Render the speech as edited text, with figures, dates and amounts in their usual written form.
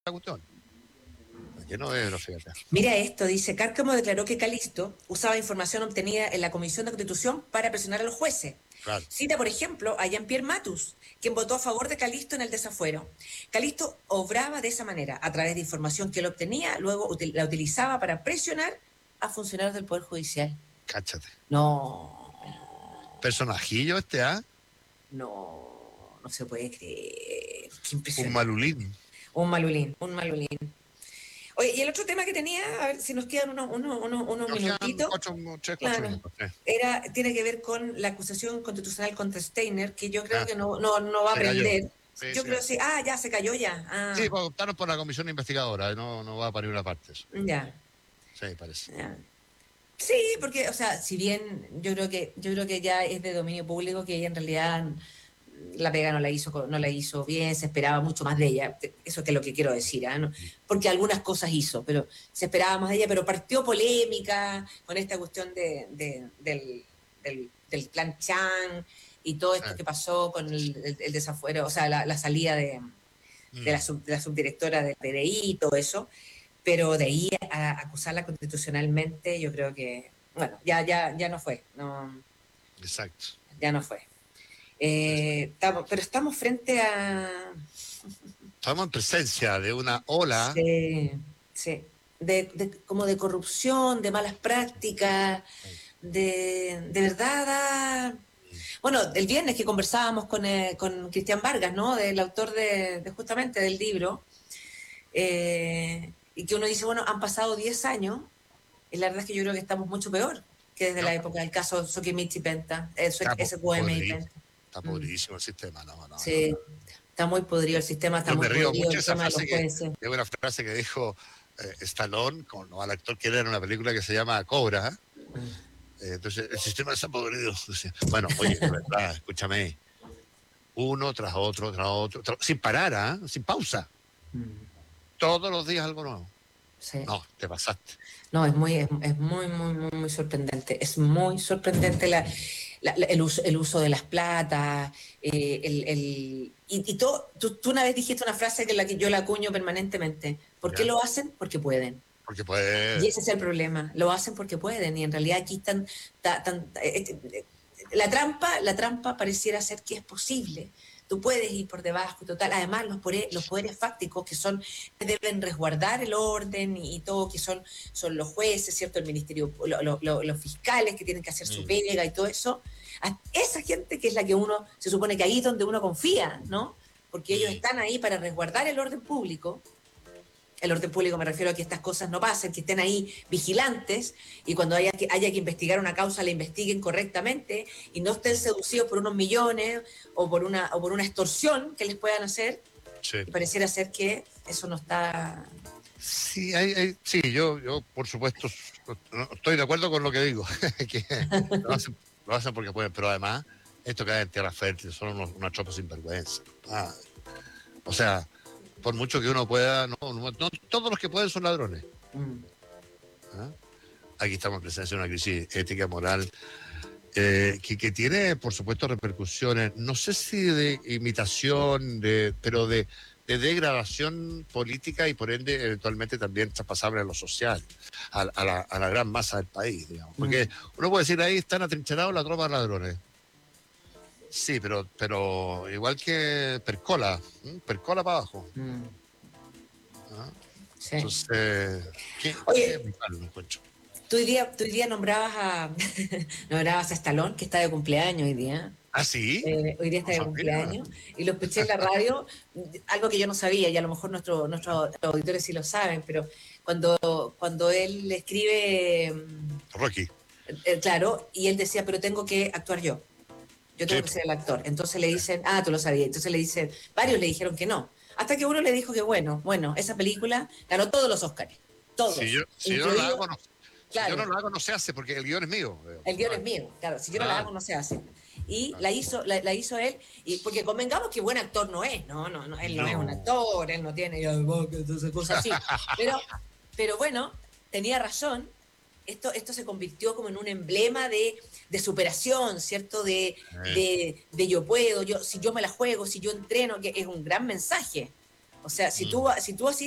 cuestión. Lleno de los, fíjate. Mira esto, dice, Cárcamo declaró que Calisto usaba información obtenida en la Comisión de Constitución para presionar a los jueces. Claro. Cita, por ejemplo, a Jean-Pierre Matus, quien votó a favor de Calisto en el desafuero. Calisto obraba de esa manera, a través de información que él obtenía, luego la utilizaba para presionar a funcionarios del Poder Judicial. Cáchate. No. Personajillo este, ¿ah? No se puede creer. Qué impresionante. Un malulín. Un malulín. Oye, y el otro tema que tenía, a ver si nos quedan unos minutitos. 4 minutos. Tiene que ver con la acusación constitucional contra Steiner, que yo creo que no va a prender. Sí, yo creo que sí. Ya se cayó ya. Sí, pues optaron por la comisión investigadora, no va a parir una parte eso. Ya. Sí, parece. Ya. Sí, porque, o sea, si bien yo creo que ya es de dominio público que ella en realidad la pega no la hizo bien, se esperaba mucho más de ella, eso es lo que quiero decir, ¿no? Porque algunas cosas hizo, pero se esperaba más de ella, pero partió polémica con esta cuestión del plan Chan y todo esto que pasó con el desafuero, o sea, la salida de la subdirectora del PDI y todo eso, pero de ahí a acusarla constitucionalmente, yo creo que, bueno, ya no fue, no. Exacto. Ya no fue. Pero estamos frente a... Estamos en presencia de una ola. Sí. Como de corrupción, de malas prácticas, de verdad... Bueno, el viernes que conversábamos con Cristian Vargas, ¿no? Del autor de justamente del libro, y que uno dice, bueno, han pasado 10 años, y la verdad es que yo creo que estamos mucho peor que desde la época del caso Sokimich y Penta, SQM y Penta. Está podridísimo el sistema, no. Sí, está muy podrido el sistema, está muy podrido el tema de los jueces. Hay una frase que dijo Stallone, al actor que era en una película que se llama Cobra. Entonces, el sistema está podrido. Bueno, oye, de verdad, escúchame. Uno tras otro, sin parar, sin pausa. Todos los días algo nuevo. Sí. No, te pasaste. No, es muy sorprendente. Es muy sorprendente el uso de las platas, y todo. Tú una vez dijiste una frase que yo la acuño permanentemente. ¿Por qué lo hacen? Porque pueden. Porque pueden. Y ese es el problema. Lo hacen porque pueden. Y en realidad aquí la trampa pareciera ser que es posible. Tú puedes ir por debajo, total. Además, los poderes fácticos que deben resguardar el orden y todo, que son los jueces, ¿cierto? El ministerio, los fiscales que tienen que hacer su pega y todo eso. A esa gente que es la que se supone que ahí es donde uno confía, ¿no? Porque ellos están ahí para resguardar el orden público. El orden público me refiero a que estas cosas no pasen, que estén ahí vigilantes y cuando haya que investigar una causa la investiguen correctamente y no estén seducidos por unos millones o por una extorsión que les puedan hacer. Sí. Y pareciera ser que eso no está... Sí, sí, yo por supuesto estoy de acuerdo con lo que digo, que lo hacen porque pueden, pero además esto cae en tierra fértil, son unas tropas sinvergüenza. O sea, por mucho que uno pueda, no todos los que pueden son ladrones. Aquí estamos en presencia de una crisis ética, moral, que tiene, por supuesto, repercusiones, no sé si de imitación, pero de degradación política y por ende eventualmente también traspasable a lo social, a la gran masa del país, digamos. Porque uno puede decir, ahí están atrincherados la tropa de ladrones. Sí, pero igual que percola para abajo. Sí. Entonces, Oye, lo encuentro. tú hoy día nombrabas a Stallone, que está de cumpleaños hoy día. ¿Ah, sí? Hoy día está de cumpleaños y lo escuché en la radio, algo que yo no sabía y a lo mejor nuestros auditores sí lo saben, pero cuando él escribe Rocky. Claro, y él decía, pero tengo que actuar yo tengo que ser el actor. Entonces le dicen, tú lo sabías, entonces le dicen, varios le dijeron que no, hasta que uno le dijo que bueno, esa película ganó todos los Óscares, todos. Si yo no la hago, claro. Si yo no lo hago, no se hace, porque el guión es mío. El guión es mío, claro. Si yo no la hago, no se hace. Y la hizo él, y porque convengamos que buen actor no es, no, él no es un actor, él no tiene cosas así. Pero bueno, tenía razón. Esto se convirtió como en un emblema de superación, ¿cierto? De yo puedo, si yo me la juego, si yo entreno, que es un gran mensaje. O sea, si tú así